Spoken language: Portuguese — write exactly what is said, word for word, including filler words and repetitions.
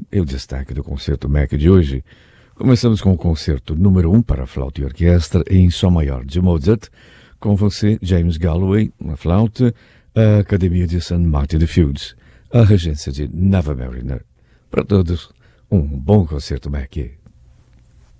é o destaque do Concerto M E C de hoje. Começamos com o Concerto número um para flauta e orquestra em Sol maior de Mozart, com você, James Galloway, na flauta, a Academia de Saint Martin de Fields, a regência de Nava Mariner. Para todos, um bom Concerto M E C.